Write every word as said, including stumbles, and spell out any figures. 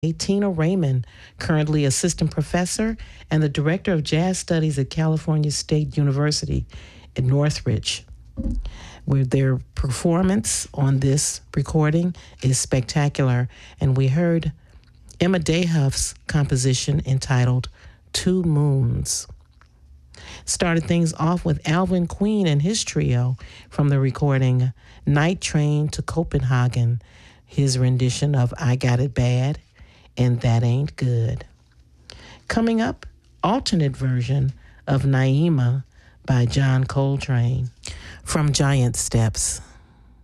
Tina Raymond, currently assistant professor and the director of jazz studies at California State University in Northridge, where their performance on this recording is spectacular. And we heard Emma Dehuff's composition entitled Two Moons. Started things off with Alvin Queen and his trio from the recording Night Train to Copenhagen, his rendition of I Got It Bad and That Ain't Good. Coming up, alternate version of Naima by John Coltrane from Giant Steps.